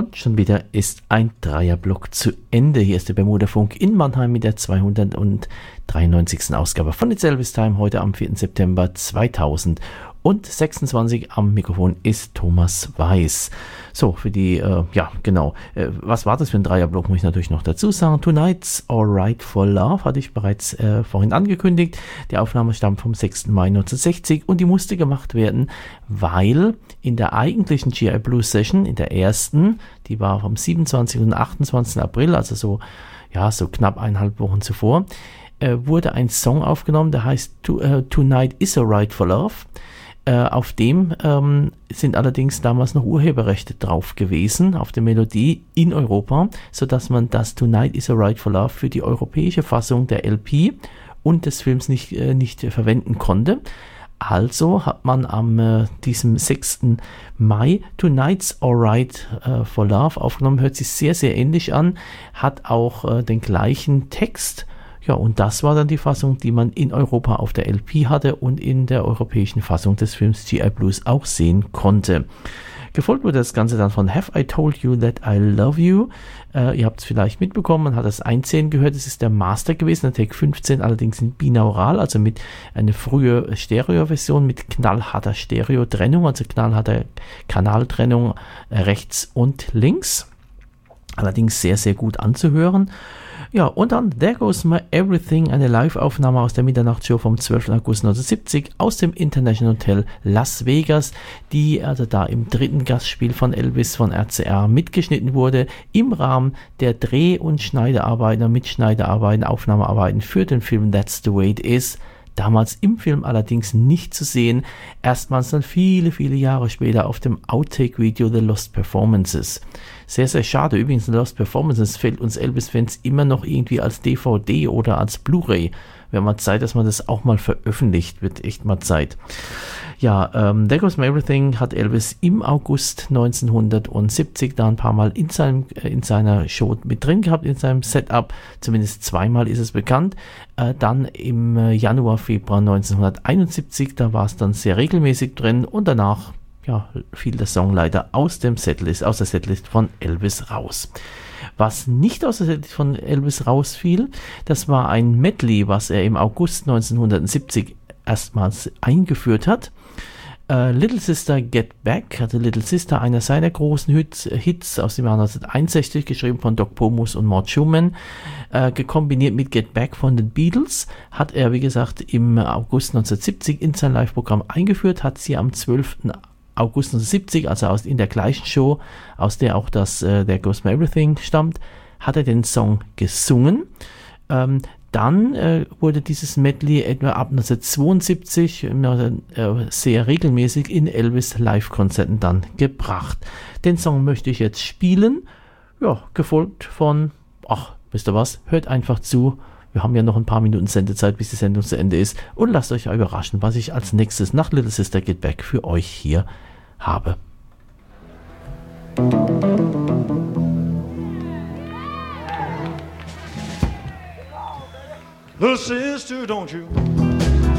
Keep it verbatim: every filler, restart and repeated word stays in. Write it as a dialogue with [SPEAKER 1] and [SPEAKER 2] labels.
[SPEAKER 1] Und schon wieder ist ein Dreierblock zu Ende. Hier ist der Bermuda-Funk in Mannheim mit der zweihundertdreiundneunzigsten Ausgabe von It's Elvis Time, heute am vierten September zweitausendsechsundzwanzig. Am Mikrofon ist Thomas Weiß. So, für die, äh, ja, genau. Äh, was war das für ein Dreierblock, muss ich natürlich noch dazu sagen. Tonight's Alright for Love hatte ich bereits äh, vorhin angekündigt. Die Aufnahme stammt vom sechsten Mai neunzehnhundertsechzig und die musste gemacht werden, weil in der eigentlichen G I Blues Session, in der ersten, die war vom siebenundzwanzigsten und achtundzwanzigsten April, also so, ja, so knapp eineinhalb Wochen zuvor, äh, wurde ein Song aufgenommen, der heißt to, äh, Tonight is Alright for Love. Äh, auf dem ähm, sind allerdings damals noch Urheberrechte drauf gewesen, auf der Melodie in Europa, sodass man das Tonight is Alright for Love für die europäische Fassung der L P und des Films nicht, äh, nicht äh, verwenden konnte. Also hat man am äh, diesem sechsten Mai Tonight's Alright äh, for Love aufgenommen, hört sich sehr, sehr ähnlich an, hat auch äh, den gleichen Text. Ja, und das war dann die Fassung, die man in Europa auf der L P hatte und in der europäischen Fassung des Films G I Blues auch sehen konnte. Gefolgt wurde das Ganze dann von Have I Told You That I Love You. Äh, ihr habt es vielleicht mitbekommen, man hat das einzehn gehört, es ist der Master gewesen, der Take fünfzehn allerdings in binaural, also mit einer frühen Stereo-Version mit knallharter Stereo-Trennung, also knallharter Kanaltrennung äh, rechts und links. Allerdings sehr, sehr gut anzuhören. Ja, und dann There Goes My Everything, eine Live-Aufnahme aus der Mitternachtshow vom zwölften August neunzehnhundertsiebzig aus dem International Hotel Las Vegas, die also da im dritten Gastspiel von Elvis von R C A mitgeschnitten wurde, im Rahmen der Dreh- und Schneidearbeiten, Mitschneidearbeiten, Aufnahmearbeiten für den Film That's the Way It Is. Damals im Film allerdings nicht zu sehen, erstmals dann viele, viele Jahre später auf dem Outtake-Video The Lost Performances. Sehr, sehr schade. Übrigens, The Lost Performances fällt uns Elvis-Fans immer noch irgendwie als D V D oder als Blu-ray. Wäre mal Zeit, dass man das auch mal veröffentlicht. Wird echt mal Zeit. Ja, ähm, There Goes My Everything hat Elvis im August neunzehnhundertsiebzig da ein paar Mal in, seinem, äh, in seiner Show mit drin gehabt, in seinem Setup. Zumindest zweimal ist es bekannt. Äh, dann im äh, Januar, Februar neunzehnhunderteinundsiebzig, da war es dann sehr regelmäßig drin und danach ja, fiel der Song leider aus dem Setlist, aus der Setlist von Elvis raus. Was nicht aus der Setlist von Elvis rausfiel, das war ein Medley, was er im August neunzehnhundertsiebzig erstmals eingeführt hat. Uh, Little Sister Get Back, hatte Little Sister, einer seiner großen Hits, Hits aus dem Jahr neunzehnhunderteinundsechzig, geschrieben von Doc Pomus und Mort Schumann, uh, gekombiniert mit Get Back von den Beatles, hat er, wie gesagt, im August neunzehnhundertsiebzig in sein Live-Programm eingeführt, hat sie am zwölften August neunzehnhundertsiebzig, also aus, in der gleichen Show, aus der auch das äh, There Goes My Everything stammt, hat er den Song gesungen. Ähm, dann äh, wurde dieses Medley etwa ab neunzehnhundertzweiundsiebzig äh, sehr regelmäßig in Elvis Live-Konzerten dann gebracht. Den Song möchte ich jetzt spielen, ja, gefolgt von, ach, wisst ihr was, hört einfach zu. Wir haben ja noch ein paar Minuten Sendezeit, bis die Sendung zu Ende ist. Und lasst euch überraschen, was ich als nächstes nach Little Sister Get Back für euch hier habe.
[SPEAKER 2] Little sister, don't you